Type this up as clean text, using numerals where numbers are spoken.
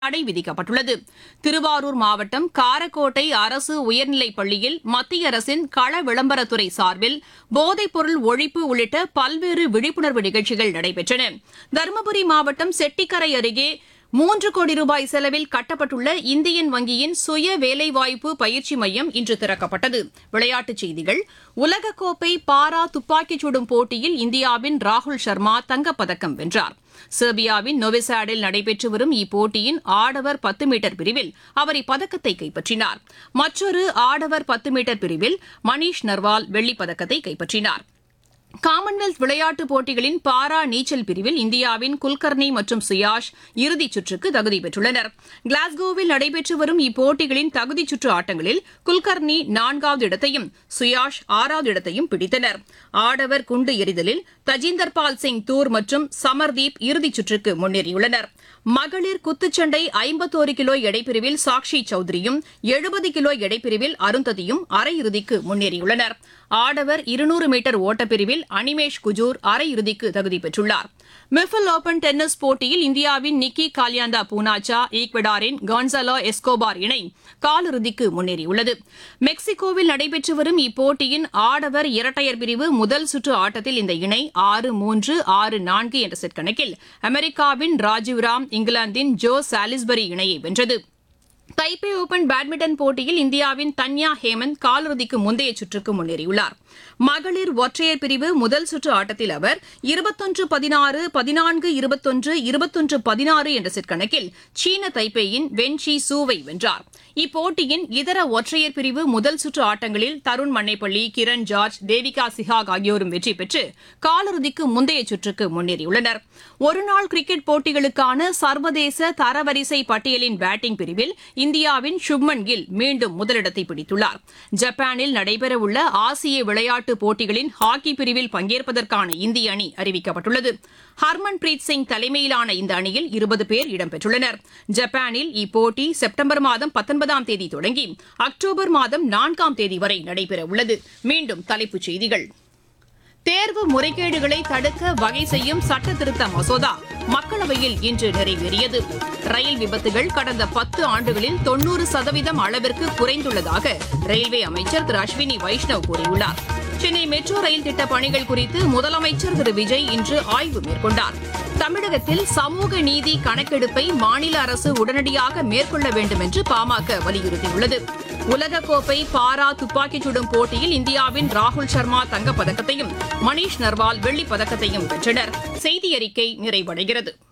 தடை விதிக்கப்பட்டுள்ளது. திருவாரூர் மாவட்டம் காரக்கோட்டை அரசு உயர்நிலைப் பள்ளியில் மத்திய அரசின் கள விளம்பரத்துறை சார்பில் போதைப்பொருள் ஒழிப்பு உள்ளிட்ட பல்வேறு விழிப்புணர்வு நிகழ்ச்சிகள் நடைபெற்றன. தருமபுரி மாவட்டம் செட்டிக்கரை அருகே 3 கோடி ரூபாய் செலவில் கட்டப்பட்டுள்ள இந்தியன் வங்கியின் சுய வேலைவாய்ப்பு பயிற்சி மையம் இன்று திறக்கப்பட்டது. விளையாட்டுச் செய்திகள். உலகக்கோப்பை பாரா துப்பாக்கிச் சுடும் போட்டியில் இந்தியாவின் ராகுல் சர்மா தங்கப்பதக்கம் வென்றார். செர்பியாவின் நோவிசாடில் நடைபெற்று வரும் இப்போட்டியின் ஆடவர் 10 மீட்டர் பிரிவில் அவர் இப்பதக்கத்தை கைப்பற்றினார். மற்றொரு ஆடவர் 10 மீட்டர் பிரிவில் மணீஷ் நர்வால் வெள்ளிப்பதக்கத்தை கைப்பற்றினார். காமன்வெல்த் விளையாட்டுப் போட்டிகளின் பாரா நீச்சல் பிரிவில் இந்தியாவின் குல்கர்னி மற்றும் சுயாஷ் இறுதிச் சுற்றுக்கு தகுதி பெற்றுள்ளனர். கிளாஸ்கோவில் நடைபெற்று வரும் இப்போட்டிகளின் தகுதிச் சுற்று ஆட்டங்களில் குல்கர்னி 4வது இடத்தையும் சுயாஷ் 6வது இடத்தையும் பிடித்தனர். ஆடவர் குண்டு எறிதலில் தஜிந்தர்பால் சிங் தூர் மற்றும் சமர்தீப் இறுதிச் சுற்றுக்கு முன்னேறியுள்ளனர். மகளிர் குத்துச்சண்டை 51 கிலோ எடைப்பிரிவில் சாக்ஷி சௌத்ரியும் 70 கிலோ எடைப்பிரிவில் அருந்ததியும் அரையிறுதிக்கு முன்னேறியுள்ளனர். ஆடவர் 200 மீட்டர் ஓட்டப்பிரிவில் அனிமேஷ் குஜூர் அரையிறுதிக்கு தகுதி பெற்றுள்ளார். மிஃபில் ஓபன் டென்னிஸ் போட்டியில் இந்தியாவின் நிக்கி காலியாந்தா பூனாச்சா ஈக்வடாரின் கான்சலோ எஸ்கோபார் இணை காலிறுதிக்கு முன்னேறியுள்ளது. மெக்சிகோவில் நடைபெற்று வரும் இப்போட்டியின் ஆடவர் இரட்டையர் பிரிவு முதல் சுற்று ஆட்டத்தில் இந்த இணை 6-3, 6-4 என்ற செட் கணக்கில் அமெரிக்காவின் ராஜீவ் ராம் இங்கிலாந்தின் ஜோ சாலிஸ்பரி இணையை வென்றது. தைப்பே ஓபன் பேட்மிண்டன் போட்டியில் இந்தியாவின் தன்யா ஹேமந்த் காலிறுதிக்கு முந்தைய சுற்றுக்கு முன்னேறியுள்ளார். மகளிர் ஒற்றையர் பிரிவு முதல் சுற்று ஆட்டத்தில் அவர் 21-16, 14-21, 21-16 என்ற செட் கணக்கில் சீன தைப்பேயின் வென்ஷி சூவை வென்றார். இப்போட்டியின் இதர ஒற்றையர் பிரிவு முதல் சுற்று ஆட்டங்களில் தருண் மன்னைப்பள்ளி, கிரண் ஜார்ஜ், தேவிகா சிஹாக் ஆகியோரும் வெற்றி பெற்று காலிறுதிக்கு முந்தைய சுற்றுக்கு முன்னேறியுள்ளனர். ஒருநாள் கிரிக்கெட் போட்டிகளுக்கான சர்வதேச தரவரிசை பட்டியலின் பேட்டிங் பிரிவில் இந்தியாவின் சுப்மன் கில் மீண்டும் முதலிடத்தை பிடித்துள்ளார். ஜப்பானில் நடைபெறவுள்ள ஆசிய விளையாட்டுப் போட்டிகளின் ஹாக்கி பிரிவில் பங்கேற்பதற்கான இந்திய அணி அறிவிக்கப்பட்டுள்ளது. ஹர்மன்பிரீத் சிங் தலைமையிலான இந்த அணியில் 20 பேர் இடம்பெற்றுள்ளனர். ஜப்பானில் இப்போட்டி செப்டம்பர் மாதம் 19ஆம் தேதி தொடங்கி அக்டோபர் மாதம் 4ஆம் தேதி வரை நடைபெறவுள்ளது. மீண்டும் தலைப்புச் செய்திகள். தேர்வு முறைகேடுகளை தடுக்க வகை செய்யும் சட்ட திருத்த மசோதா மக்களவையில் இன்று நிறைவேறியது. ரயில் விபத்துகள் கடந்த 10 ஆண்டுகளில் 90% அளவிற்கு குறைந்துள்ளதாக ரயில்வே அமைச்சர் திரு அஸ்வினி வைஷ்ணவ் கூறியுள்ளார். சென்னை மெட்ரோ ரயில் திட்ட பணிகள் குறித்து முதலமைச்சர் திரு விஜய் இன்று ஆய்வு மேற்கொண்டார். தமிழகத்தில் சமூக நீதி கணக்கெடுப்பை மாநில அரசு உடனடியாக மேற்கொள்ள வேண்டும் என்று பாமக வலியுறுத்தியுள்ளது. உலகக்கோப்பை பாரா துப்பாக்கிச் சுடும் போட்டியில் இந்தியாவின் ராகுல் சர்மா தங்கப்பதக்கத்தையும் மணீஷ் நர்வால் வெள்ளிப்பதக்கத்தையும் வென்றனர். செய்தி அறிக்கை நிறைவடைகிறது.